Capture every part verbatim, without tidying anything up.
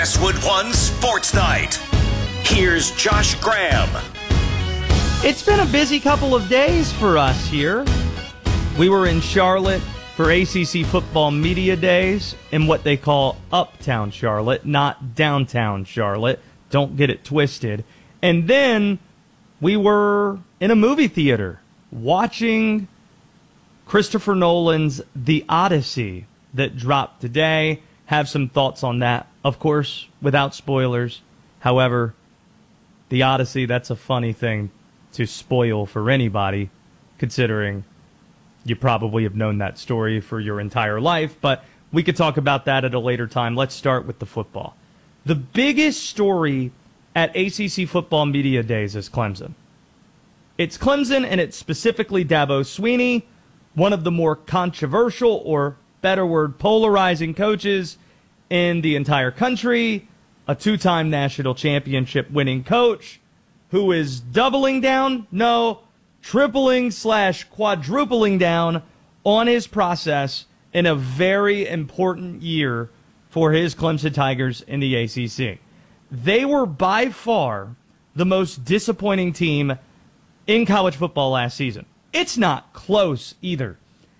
Westwood One Sports Night. Here's Josh Graham. It's been a busy couple of days for us here. We were in Charlotte for A C C Football Media Days in what they call Uptown Charlotte, not downtown Charlotte. Don't get it twisted. And then we were in a movie theater watching Christopher Nolan's The Odyssey that dropped today. Have some thoughts on that, of course, without spoilers. However, The Odyssey, that's a funny thing to spoil for anybody, considering you probably have known that story for your entire life. But we could talk about that at a later time. Let's start with the football. The biggest story at A C C Football Media Days is Clemson. It's Clemson, and it's specifically Dabo Swinney, one of the more controversial, or better word, polarizing coaches in the entire country, a two-time national championship winning coach who is doubling down, no, tripling slash quadrupling down on his process in a very important year for his Clemson Tigers in the A C C. They were by far the most disappointing team in college football last season. It's not close either.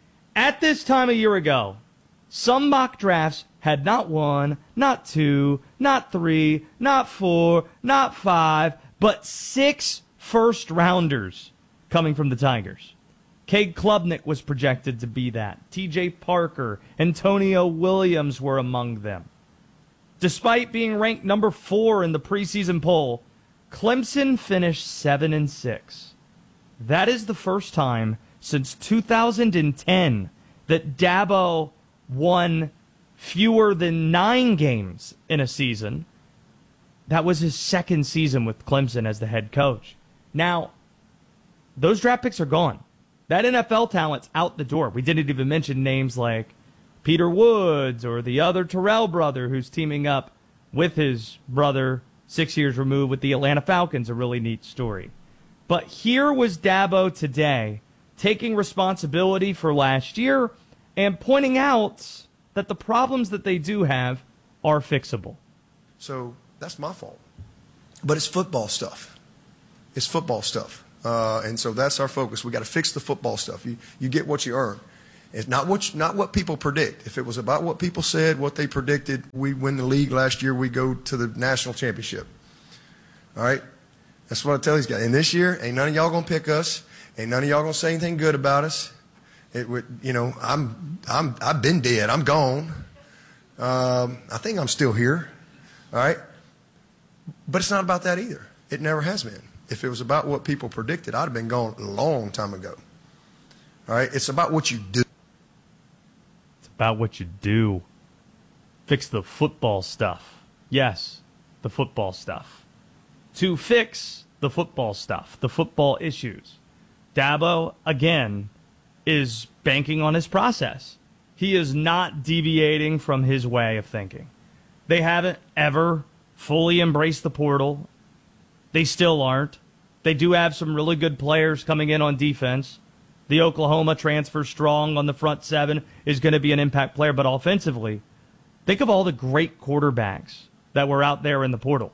At this time a year ago, some mock drafts had not one, not two, not three, not four, not five, but six first-rounders coming from the Tigers. Cade Klubnik was projected to be that. T J Parker, Antonio Williams were among them. Despite being ranked number four in the preseason poll, Clemson finished seven and six. That is the first time since two thousand ten that Dabo won fewer than nine games in a season. That was his second season with Clemson as the head coach. Now, those draft picks are gone. That N F L talent's out the door. We didn't even mention names like Peter Woods or the other Terrell brother who's teaming up with his brother six years removed with the Atlanta Falcons, a really neat story. But here was Dabo today taking responsibility for last year and pointing out that the problems that they do have are fixable. So that's my fault. But it's football stuff. It's football stuff. Uh, and so that's our focus. We got to fix the football stuff. You, you get what you earn. It's not what, you, not what people predict. If it was about what people said, what they predicted, we win the league last year, we go to the national championship. All right? That's what I tell these guys. And this year, ain't none of y'all going to pick us. Ain't none of y'all going to say anything good about us. It would, you know, I'm, I'm, I've been dead. I'm gone. Um, I think I'm still here. All right? But it's not about that either. It never has been. If it was about what people predicted, I'd have been gone a long time ago. All right? It's about what you do. It's about what you do. Fix the football stuff. Yes, the football stuff. To fix the football stuff, the football issues, Dabo, again, is banking on his process. He is not deviating from his way of thinking. They haven't ever fully embraced the portal. They still aren't. They do have some really good players coming in on defense. The Oklahoma transfer strong on the front seven is going to be an impact player, but offensively, think of all the great quarterbacks that were out there in the portal.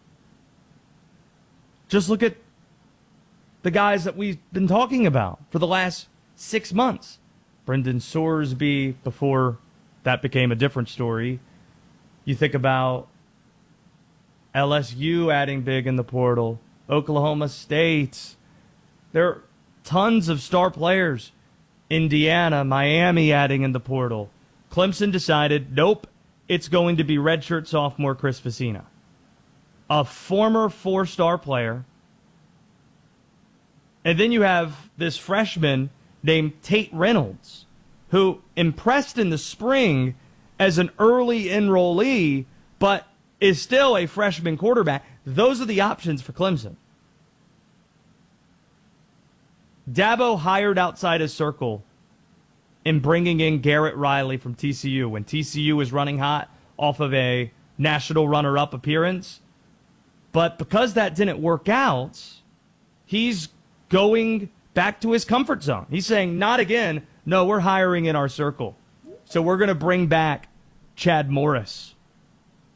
Just look at the guys that we've been talking about for the last six months. Brendan Sorsby, before that became a different story. You think about L S U adding big in the portal, Oklahoma State. There are tons of star players. Indiana, Miami adding in the portal. Clemson decided, nope, it's going to be redshirt sophomore Chris Vecina, a former four-star player. And then you have this freshman named Tate Reynolds, who impressed in the spring as an early enrollee, but is still a freshman quarterback. Those are the options for Clemson. Dabo hired outside his circle in bringing in Garrett Riley from T C U when T C U was running hot off of a national runner-up appearance. But because that didn't work out, he's going back to his comfort zone. He's saying, not again. No, we're hiring in our circle. So we're going to bring back Chad Morris.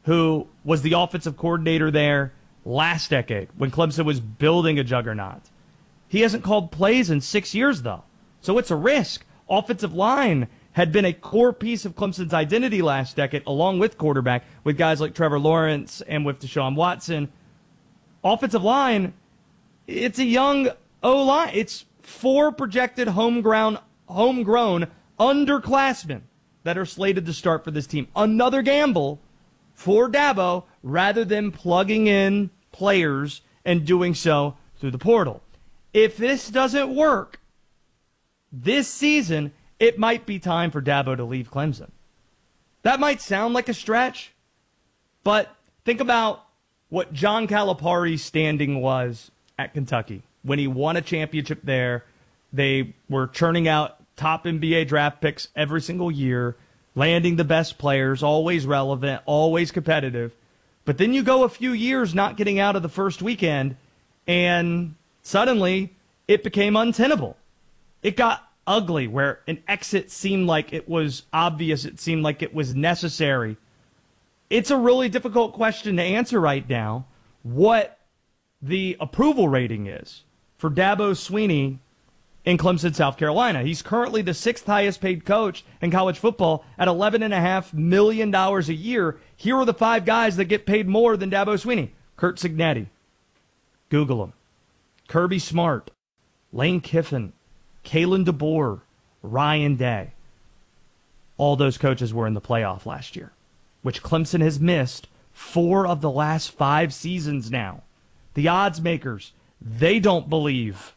who was the offensive coordinator there last decade when Clemson was building a juggernaut. He hasn't called plays in six years, though. So it's a risk. Offensive line had been a core piece of Clemson's identity last decade, along with quarterback, with guys like Trevor Lawrence and with Deshaun Watson. Offensive line, it's a young O-line. It's four projected homegrown, homegrown underclassmen that are slated to start for this team. Another gamble for Dabo rather than plugging in players and doing so through the portal. If this doesn't work this season, it might be time for Dabo to leave Clemson. That might sound like a stretch, but think about what John Calipari's standing was at Kentucky. When he won a championship there, they were churning out top N B A draft picks every single year, landing the best players, always relevant, always competitive. But then you go a few years not getting out of the first weekend, and suddenly it became untenable. It got ugly where an exit seemed like it was obvious. It seemed like it was necessary. It's a really difficult question to answer right now what the approval rating is for Dabo Swinney in Clemson, South Carolina. He's currently the sixth highest paid coach in college football at eleven point five million dollars a year. Here are the five guys that get paid more than Dabo Swinney. Curt Cignetti. Google him. Kirby Smart. Lane Kiffin. Kalen DeBoer. Ryan Day. All those coaches were in the playoff last year, which Clemson has missed four of the last five seasons now. The odds makers, they don't believe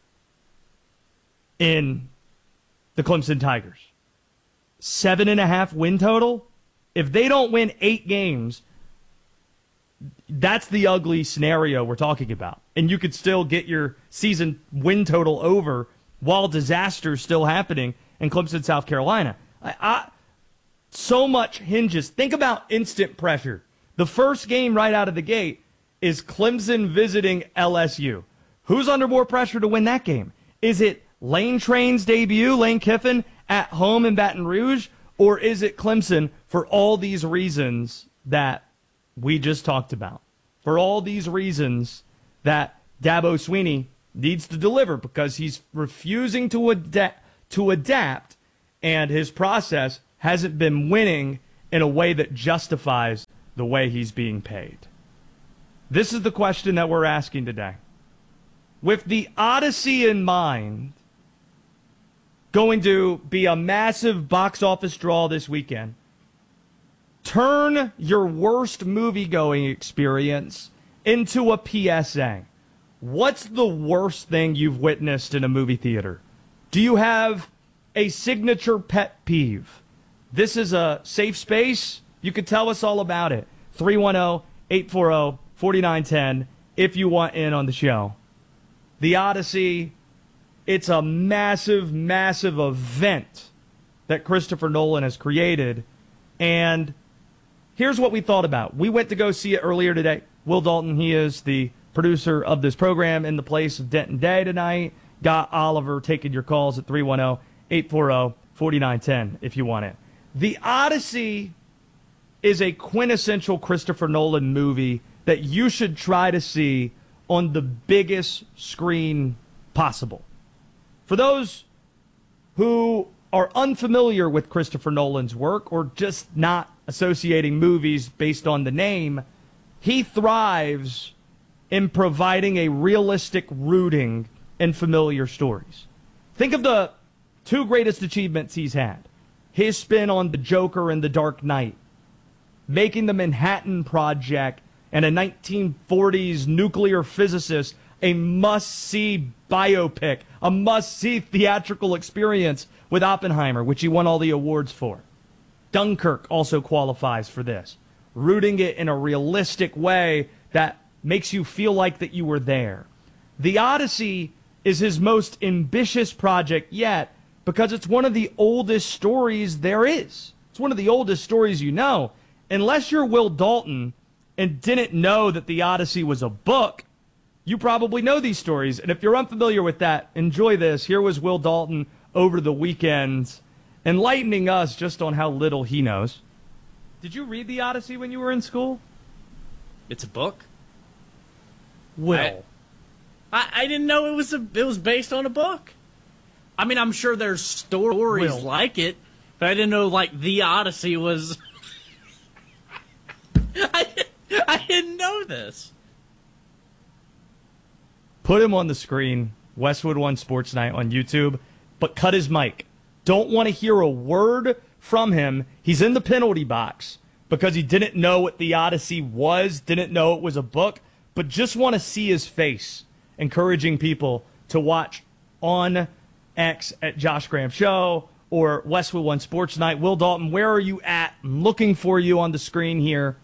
in the Clemson Tigers. Seven and a half win total. If they don't win eight games, that's the ugly scenario we're talking about. And you could still get your season win total over while disaster is still happening in Clemson, South Carolina. I, I, so much hinges. Think about instant pressure. The first game right out of the gate is Clemson visiting L S U. Who's under more pressure to win that game? Is it Lane Train's debut, Lane Kiffin, at home in Baton Rouge? Or is it Clemson for all these reasons that we just talked about? For all these reasons that Dabo Swinney needs to deliver because he's refusing to adapt, to adapt, and his process hasn't been winning in a way that justifies the way he's being paid. This is the question that we're asking today. With the Odyssey in mind, going to be a massive box office draw this weekend, turn your worst movie-going experience into a P S A. What's the worst thing you've witnessed in a movie theater? Do you have a signature pet peeve? This is a safe space. You can tell us all about it. three one zero, eight four zero, four nine one zero if you want in on the show. The Odyssey, it's a massive, massive event that Christopher Nolan has created. And here's what we thought about. We went to go see it earlier today. Will Dalton, he is the producer of this program in the place of Denton Day tonight. Got Oliver taking your calls at three one zero, eight four zero, four nine one zero if you want it. The Odyssey is a quintessential Christopher Nolan movie that you should try to see on the biggest screen possible. For those who are unfamiliar with Christopher Nolan's work or just not associating movies based on the name, he thrives in providing a realistic rooting in familiar stories. Think of the two greatest achievements he's had. His spin on the Joker and the Dark Knight, making the Manhattan Project and a nineteen forties nuclear physicist a must-see biopic, a must-see theatrical experience with Oppenheimer, which he won all the awards for. Dunkirk also qualifies for this, rooting it in a realistic way that makes you feel like that you were there. The Odyssey is his most ambitious project yet because it's one of the oldest stories there is. It's one of the oldest stories you know. Unless you're Will Dalton and didn't know that The Odyssey was a book, you probably know these stories. And if you're unfamiliar with that, enjoy this. Here was Will Dalton over the weekend enlightening us just on how little he knows. Did you read The Odyssey when you were in school? It's a book? Will. I, I, I didn't know it was a, it was based on a book. I mean, I'm sure there's stories Will. like it, but I didn't know, like, The Odyssey was... I, I didn't know this. Put him on the screen, Westwood One Sports Night on YouTube, but cut his mic. Don't want to hear a word from him. He's in the penalty box because he didn't know what The Odyssey was, didn't know it was a book, but just want to see his face, encouraging people to watch on X at Josh Graham Show or Westwood One Sports Night. Will Dalton, where are you at? I'm looking for you on the screen here.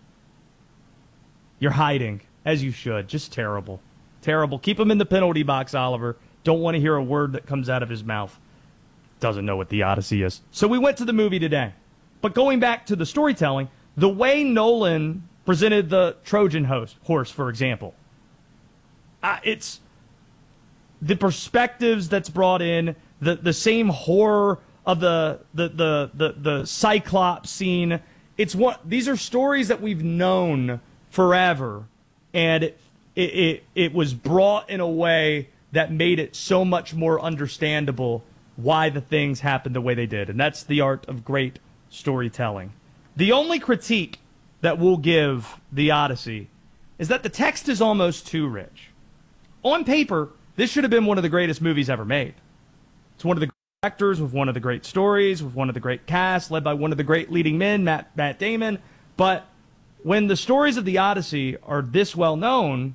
You're hiding, as you should. Just terrible. Terrible. Keep him in the penalty box, Oliver. Don't want to hear a word that comes out of his mouth. Doesn't know what The Odyssey is. So we went to the movie today. But going back to the storytelling, the way Nolan presented the Trojan host, horse, for example, uh, it's the perspectives that's brought in, the, the same horror of the the, the, the the Cyclops scene. It's what these are stories that we've known forever, and it, it it it was brought in a way that made it so much more understandable why the things happened the way they did, and that's the art of great storytelling. The only critique that we'll give The Odyssey is that the text is almost too rich. On paper, this should have been one of the greatest movies ever made. It's one of the great actors with one of the great stories, with one of the great casts, led by one of the great leading men, Matt, Matt Damon, but when the stories of The Odyssey are this well known,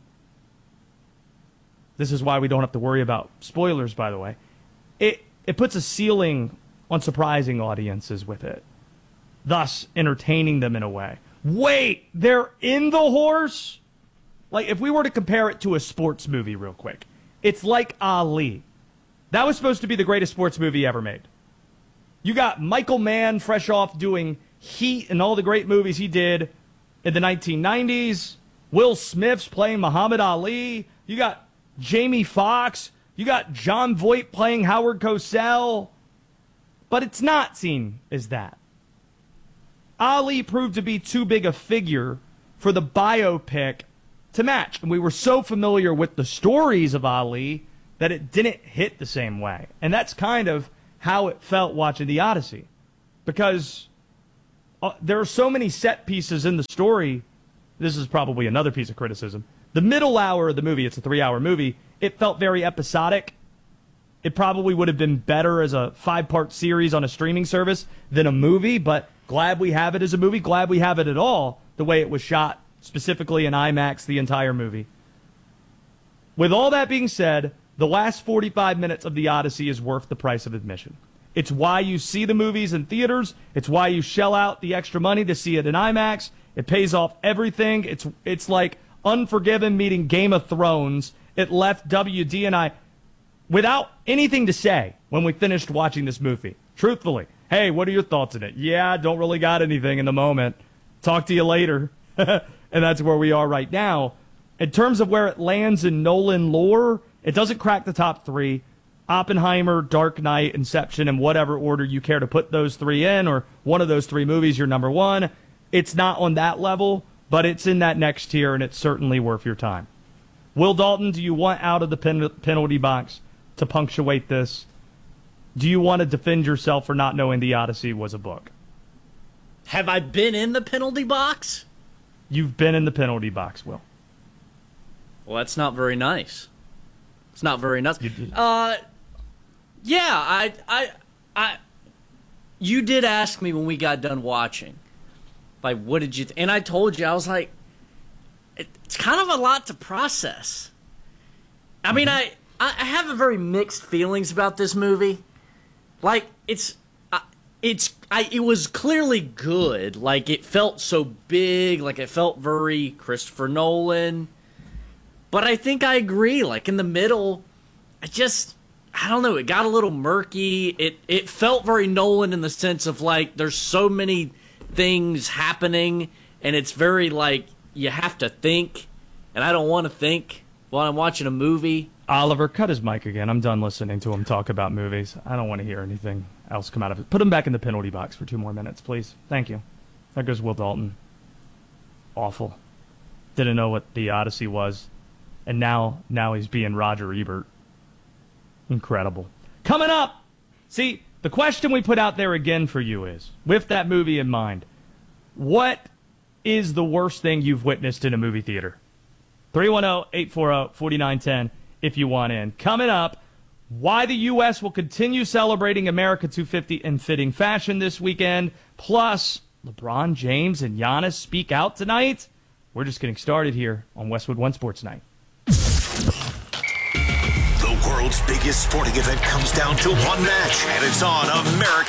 this is why we don't have to worry about spoilers, by the way, it, it puts a ceiling on surprising audiences with it, thus entertaining them in a way. Wait, they're in the horse? Like, if we were to compare it to a sports movie real quick, it's like Ali. That was supposed to be the greatest sports movie ever made. You got Michael Mann fresh off doing Heat and all the great movies he did in the nineteen nineties. Will Smith's playing Muhammad Ali. You got Jamie Foxx. You got John Voight playing Howard Cosell. But it's not seen as that. Ali proved to be too big a figure for the biopic to match. And we were so familiar with the stories of Ali that it didn't hit the same way. And that's kind of how it felt watching The Odyssey. Because uh, there are so many set pieces in the story. This is probably another piece of criticism. The middle hour of the movie, it's a three-hour movie, it felt very episodic. It probably would have been better as a five-part series on a streaming service than a movie, but glad we have it as a movie. Glad we have it at all, the way it was shot, specifically in IMAX, the entire movie. With all that being said, the last forty-five minutes of The Odyssey is worth the price of admission. It's why you see the movies in theaters. It's why you shell out the extra money to see it in IMAX. It pays off everything. It's it's like Unforgiven meeting Game of Thrones. It left W D and I without anything to say when we finished watching this movie. Truthfully. Hey, what are your thoughts on it? Yeah, don't really got anything in the moment. Talk to you later. And that's where we are right now. In terms of where it lands in Nolan lore, it doesn't crack the top three. Oppenheimer, Dark Knight, Inception, in whatever order you care to put those three in, or one of those three movies, your number one. It's not on that level, but it's in that next tier, and it's certainly worth your time. Will Dalton, do you want out of the pen- penalty box to punctuate this? Do you want to defend yourself for not knowing The Odyssey was a book? Have I been in the penalty box? You've been in the penalty box, Will. Well, that's not very nice. It's not very nice. Uh, yeah, I, I, I. You did ask me when we got done watching, like, what did you? Th-? And I told you, I was like, it, it's kind of a lot to process. I mean, I, I have a very mixed feelings about this movie. Like, it's, uh, it's, I, it was clearly good. Like, it felt so big. Like, it felt very Christopher Nolan. But I think I agree. Like, in the middle, I just, I don't know, it got a little murky. It it felt very Nolan in the sense of, like, there's so many things happening, and it's very, like, you have to think, and I don't want to think while I'm watching a movie. Oliver, cut his mic again. I'm done listening to him talk about movies. I don't want to hear anything else come out of it. Put him back in the penalty box for two more minutes, please. Thank you. There goes Will Dalton. Awful. Didn't know what the Odyssey was. And now, now he's being Roger Ebert. Incredible. Coming up, see, the question we put out there again for you is, with that movie in mind, what is the worst thing you've witnessed in a movie theater? three one zero, eight four zero, four nine one zero if you want in. Coming up, why the U S will continue celebrating America two fifty in fitting fashion this weekend. Plus, LeBron James and Giannis speak out tonight. We're just getting started here on Westwood One Sports Night. The world's biggest sporting event comes down to one match, and it's on America.